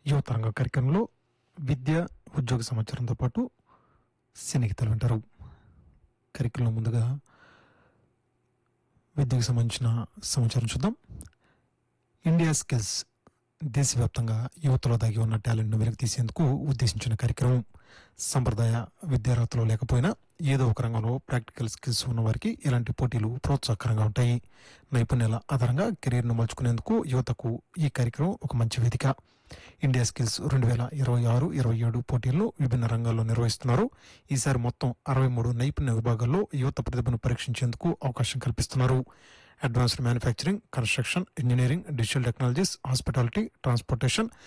యువతరంగ కార్యక్రమంలో విద్య, ఉద్యోగ సమాచారంతో పాటు సినీ గీతాలు వింటారు. కార్యక్రమంలో ముందుగా విద్యకు సంబంధించిన సమాచారం చూద్దాం. ఇండియా స్కిల్స్ దేశవ్యాప్తంగా యువతలో దాగి ఉన్న టాలెంట్ను వెలికి తీసేందుకు ఉద్దేశించిన కార్యక్రమం. సంప్రదాయ విద్యార్హతలో లేకపోయినా ఏదో ఒక రంగంలో ప్రాక్టికల్ స్కిల్స్ ఉన్న వారికి ఇలాంటి పోటీలు ప్రోత్సాహకరంగా ఉంటాయి. నైపుణ్యాల ఆధారంగా కెరీర్ను మలుచుకునేందుకు యువతకు ఈ కార్యక్రమం ఒక మంచి వేదిక. ఇండియా స్కిల్స్ 2026-27 పోటీలను విభిన్న రంగాల్లో నిర్వహిస్తున్నారు. ఈసారి మొత్తం 63 నైపుణ్య విభాగాల్లో యువత ప్రతిభను పరీక్షించేందుకు అవకాశం కల్పిస్తున్నారు. Advanced manufacturing, construction, engineering, digital technologies, hospitality, transportation,